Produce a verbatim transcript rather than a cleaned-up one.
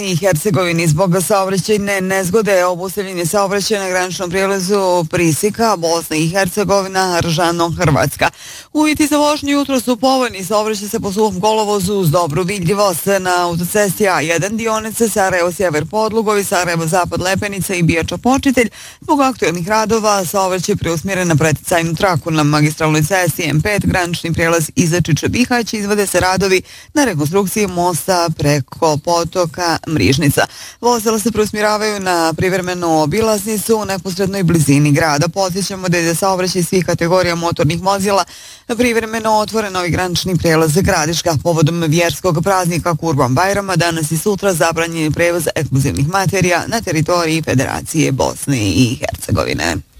i Hercegovini zbog saobraćajne nezgode obustavljen je saobraćaj na graničnom prijelazu Prisika, Bosna i Hercegovina, Ržano-Hrvatska. Uvjeti za vožnju jutro su povoljni, saobraćaj se po suhom kolovozu uz dobru vidljivost na autocesti A jedan dionice Sarajevo Sjever Podlugovi, Sarajevo Zapad Lepenica i Bijača Počitelj. Zbog aktualnih radova saobraćaj preusmjeren na preticajnu traku na magistralnoj cesti M pet, granični prijelaz Izačiće Bihać, izvode se radovi na rekonstrukciji mosta preko potoka Mrižnica. Vozila se preusmjeravaju na privremenu obilaznicu u neposrednoj blizini grada. Podsjećamo da je za saobraćaj svih kategorija motornih vozila privremeno otvoren novi granični prijelaz Gradiška. Povodom vjerskog praznika Kurban Bajrama danas i sutra zabranjen je prevoz eksplozivnih materija na teritoriji Federacije Bosne i Hercegovine.